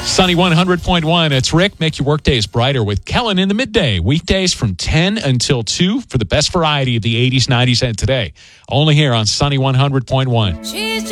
Sunny 100.1. It's Rick. Make your workdays brighter with Kellen in the midday. Weekdays from 10 until 2 for the best variety of the 80s, 90s, and today. Only here on Sunny 100.1.